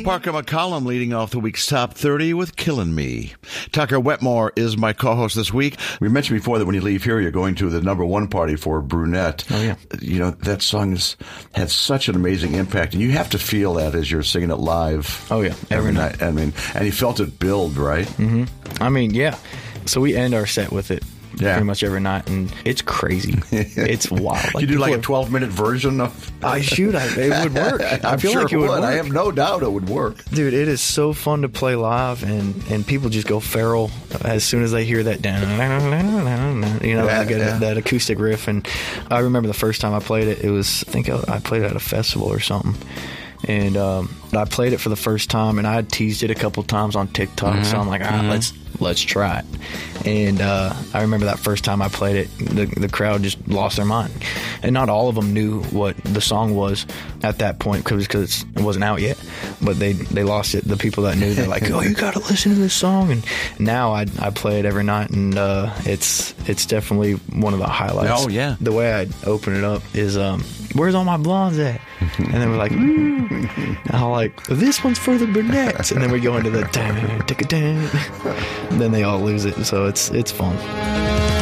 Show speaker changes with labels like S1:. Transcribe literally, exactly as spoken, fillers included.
S1: Parker McCollum leading off the week's top thirty with Killin' Me. Tucker Wetmore is my co-host this week. We mentioned before that when you leave here, you're going to the number one party for Brunette.
S2: Oh, yeah.
S1: You know, that song has had such an amazing impact, and you have to feel that as you're singing it live.
S2: Oh, yeah.
S1: Every,
S2: Every
S1: night. I mean, and you felt it build, right?
S2: Mm-hmm. I mean, yeah. So we end our set with it.
S1: Yeah.
S2: Pretty much every night, and it's crazy. It's wild.
S1: Like you do like
S2: are,
S1: a twelve-minute version of...
S2: I shoot. I, it would work. I
S1: I'm
S2: feel
S1: sure
S2: like it would work.
S1: I have no doubt it would work.
S2: Dude, it is so fun to play live, and, and people just go feral as soon as they hear that, you know,
S1: Yeah,
S2: like a,
S1: yeah.
S2: that acoustic riff. And I remember the first time I played it, it was, I think I played it at a festival or something. And um, I played it for the first time, and I had teased it a couple times on TikTok. Mm-hmm. So I'm like, all right, mm-hmm. let's let's try it. And uh, I remember that first time I played it, the the crowd just lost their mind, and not all of them knew what the song was at that point because it wasn't out yet. But they they lost it. The people that knew, they're like, oh, you got to listen to this song. And now I I play it every night, and uh, it's it's definitely one of the highlights.
S1: Oh yeah.
S2: The way I open it up is, um, where's all my blondes at? And then we're like, ooh. And I'm like, this one's for the brunettes. And then we go into the dan, tick a dan. Then they all lose it. So it's it's fun.